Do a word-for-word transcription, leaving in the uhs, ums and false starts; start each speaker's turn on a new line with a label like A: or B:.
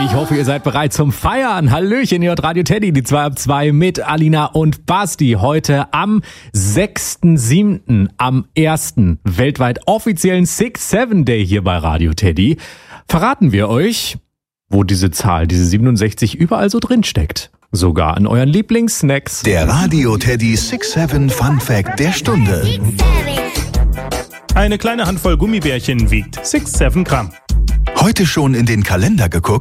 A: Ich hoffe, ihr seid bereit zum Feiern. Hallöchen, ihr hört Radio Teddy, die zwei ab zwei mit Alina und Basti. Heute am sechsten siebten am ersten weltweit offiziellen six seven Day hier bei Radio Teddy. Verraten wir euch, wo diese Zahl, diese siebenundsechzig, überall so drin steckt. Sogar an euren Lieblingssnacks.
B: Der Radio Teddy six seven Fun Fact der Stunde.
C: Eine kleine Handvoll Gummibärchen wiegt sechs, sieben Gramm.
B: Heute schon in den Kalender geguckt?